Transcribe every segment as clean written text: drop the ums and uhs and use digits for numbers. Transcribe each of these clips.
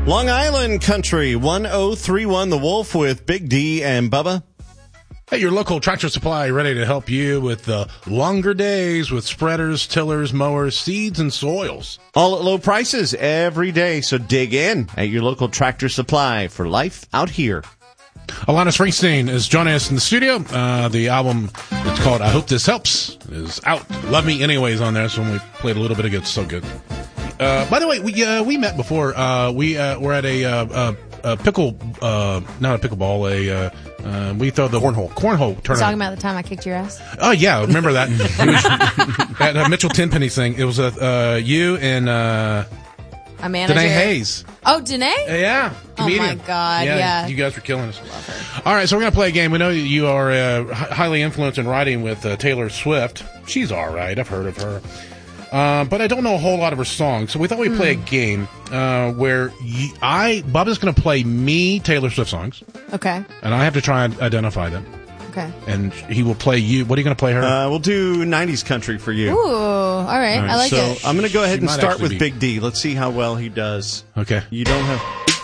Long Island Country, 1031 The Wolf with Big D and Bubba. Hey, your local Tractor Supply ready to help you with the longer days with spreaders, tillers, mowers, seeds, and soils. All at low prices every day, so dig in at your local Tractor Supply for life out here. Alanis Springsteen is joining us in the studio. The album, it's called I Hope This Helps, is out. Love Me Anyways on there, so when we played a little bit ago, it's so good. By the way, we met before. We were at a pickle, not a pickleball, we throw the cornhole tournament. Talking about the time I kicked your ass? Oh, yeah, remember that. At Mitchell Tenpenny thing, it was you and a manager. Danae Hayes. Oh, Danae? Yeah, comedian. Oh, my God, yeah. You guys were killing us. Love her. All right, so we're going to play a game. We know you are highly influenced in writing with Taylor Swift. She's all right. I've heard of her. But I don't know a whole lot of her songs, so we thought we'd play a game where Bubba's going to play me Taylor Swift songs. Okay. And I have to try and identify them. Okay. And he will play you. What are you going to play her? We'll do 90s country for you. Ooh, all right. I like it. So I'm going to go ahead and start with be... Big D. Let's see how well he does. Okay. You don't have...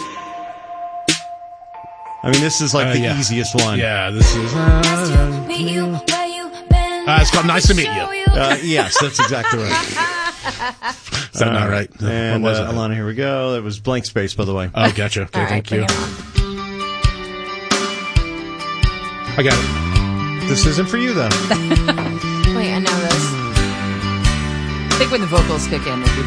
I mean, this is like the easiest one. Yeah, this is... it's called Nice to Meet You. Yes, that's exactly right. Is that not right? And Alana, here we go. That was blank space, by the way. Oh, gotcha. Okay, right, thank you. I got it. This isn't for you, though. Wait, I know this. I think when the vocals kick in,